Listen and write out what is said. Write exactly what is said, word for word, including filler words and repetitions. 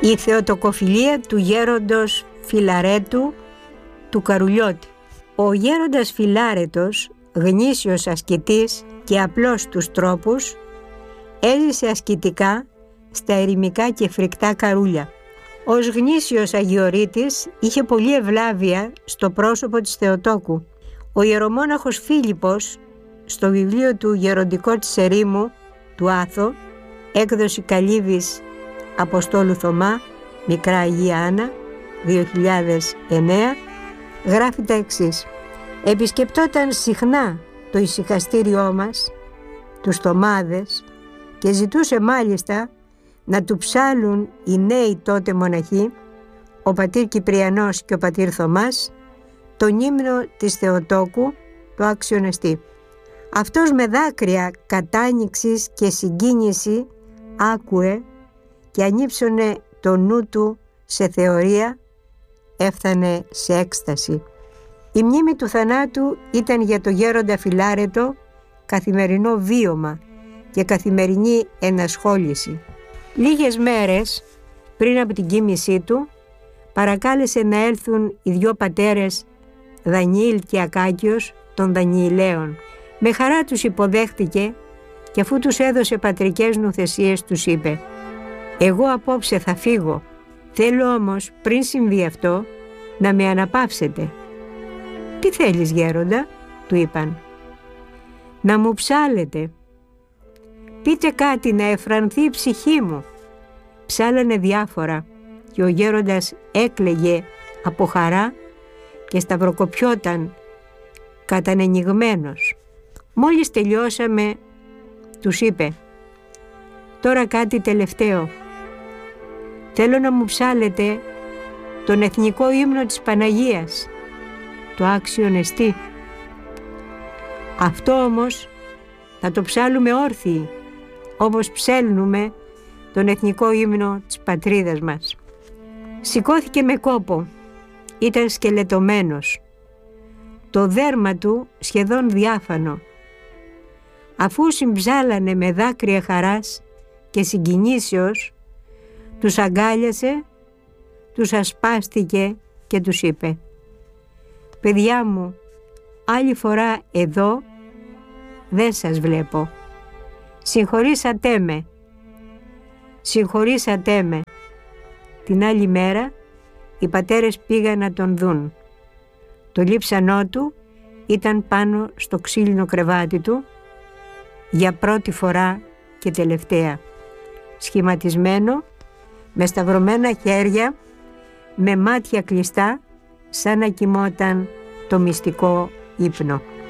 Η θεοτοκοφιλία του γέροντος Φιλαρέτου του Καρουλιώτη. Ο γέροντας Φιλάρετος, γνήσιος ασκητής και απλός στους τρόπους, έζησε ασκητικά στα ερημικά και φρικτά καρούλια. Ως γνήσιος αγιορείτης είχε πολύ ευλάβεια στο πρόσωπο της Θεοτόκου. Ο ιερομόναχος Φίλιππος, στο βιβλίο του «Γεροντικό της Ερήμου» του Άθο, έκδοση Καλύβης Αποστόλου Θωμά, Μικρά Αγία Άννα, δύο χιλιάδες εννέα, γράφει τα εξής. Επισκεπτόταν συχνά το ησυχαστήριό μας, τους Θωμάδες, και ζητούσε μάλιστα να του ψάλουν οι νέοι τότε μοναχοί, ο πατήρ Κυπριανός και ο πατήρ Θωμάς, τον ύμνο της Θεοτόκου, το Άξιον Εστί. Αυτός με δάκρυα κατάνοιξης και συγκίνηση άκουε και ανύψωνε το νου του σε θεωρία, έφτανε σε έκσταση. Η μνήμη του θανάτου ήταν για το γέροντα Φιλάρετο καθημερινό βίωμα και καθημερινή ενασχόληση. Λίγες μέρες πριν από την κοίμησή του, παρακάλεσε να έλθουν οι δυο πατέρες Δανιήλ και Ακάκιος των Δανιηλαίων. Με χαρά τους υποδέχτηκε και αφού τους έδωσε πατρικές νουθεσίες τους είπε «Εγώ απόψε θα φύγω, θέλω όμως πριν συμβεί αυτό να με αναπαύσετε». «Τι θέλεις γέροντα?» του είπαν. «Να μου ψάλετε. Πείτε κάτι να εφρανθεί η ψυχή μου». Ψάλανε διάφορα και ο γέροντας έκλαιγε από χαρά και σταυροκοπιόταν κατανενιγμένος. Μόλις τελειώσαμε, τους είπε «Τώρα κάτι τελευταίο. Θέλω να μου ψάλετε τον εθνικό ύμνο της Παναγίας, το Άξιον Εστί. Αυτό όμως θα το ψάλουμε όρθιοι, όπως ψέλνουμε τον εθνικό ύμνο της πατρίδας μας». Σηκώθηκε με κόπο, ήταν σκελετωμένος, το δέρμα του σχεδόν διάφανο. Αφού συμψάλανε με δάκρυα χαράς και συγκινήσεως, τους αγκάλιασε, τους ασπάστηκε και τους είπε «Παιδιά μου, άλλη φορά εδώ δεν σας βλέπω. Συγχωρήσατε με. Συγχωρήσατε με». Την άλλη μέρα οι πατέρες πήγαν να τον δουν. Το λείψανό του ήταν πάνω στο ξύλινο κρεβάτι του για πρώτη φορά και τελευταία, σχηματισμένο, με σταυρωμένα χέρια, με μάτια κλειστά, σαν να κοιμόταν το μυστικό ύπνο.